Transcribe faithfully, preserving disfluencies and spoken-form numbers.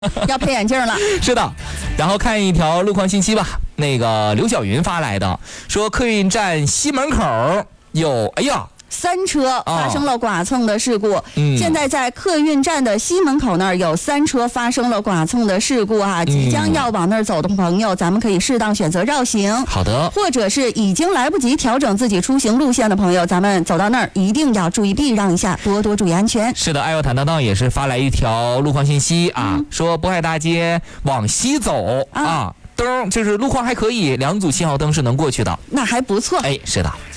要配眼镜了。 是的，然后看一条路况信息吧。那个刘晓云发来的，说客运站西门口有，哎呀。 三车发生了剐蹭的事故、哦嗯、 现在在客运站的西门口那儿有三车发生了剐蹭的事故啊，即将要往那儿走的朋友、嗯、咱们可以适当选择绕行。 好的。 或者是已经来不及调整自己出行路线的朋友，咱们走到那儿一定要注意避让一下，多多注意安全。 是的，爱要坦荡荡也是发来一条路况信息啊、嗯、说渤海大街往西走啊，啊灯就是路况还可以，两组信号灯是能过去的， 那还不错。 哎，是的。